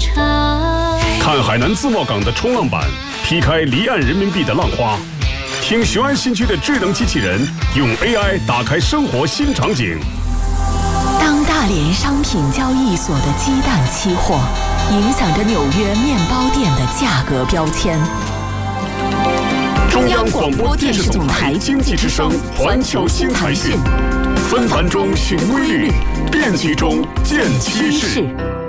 看海南自贸港的冲浪板劈开离岸人民币的浪花，听雄安新区的智能机器人用 AI 打开生活新场景。 当大连商品交易所的鸡蛋期货影响着纽约面包店的价格标签。 中央广播电视总台经济之声环球新财讯，纷繁中寻规律，变局中见趋势。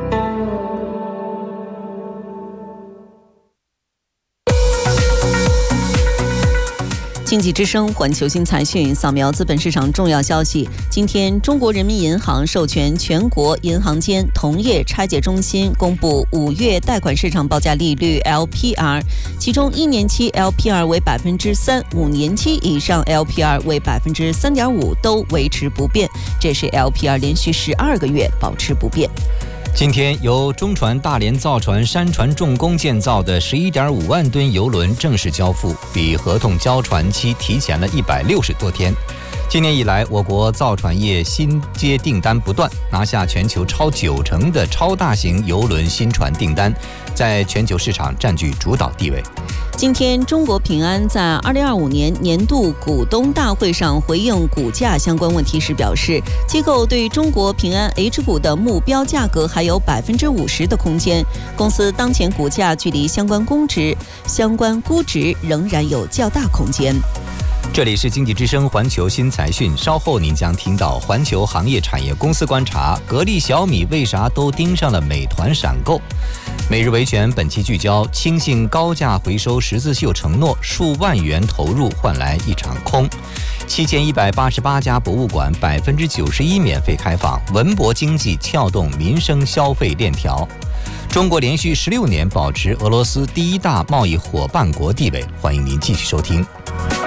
经济之声环球新财讯，扫描资本市场重要消息。今天，中国人民银行授权全国银行间同业拆借中心公布5月贷款市场报价利率 LPR， 其中1年期 LPR 为 3%，5年期以上 LPR 为 3.5%， 都维持不变。这是 LPR 连续12个月保持不变。 今天，由中船大连造船山船重工建造的11.5万吨邮轮正式交付，比合同交船期提前了160多天。今年以来，我国造船业新接订单不断，拿下全球超90%的超大型邮轮新船订单，在全球市场占据主导地位。 今天，中国平安在2025年年度股东大会上回应股价相关问题时表示，机构对中国平安 H 股的目标价格还有50%的空间，公司当前股价距离相关估值仍然有较大空间。 这里是经济之声环球新财讯，稍后您将听到环球行业产业公司观察，格力、小米为啥都盯上了美团闪购。每日维权本期聚焦轻信高价回收十字绣承诺，数万元投入换来一场空。7188家博物馆91%免费开放，文博经济撬动民生消费链条。中国连续16年保持俄罗斯第1大贸易伙伴国地位。欢迎您继续收听。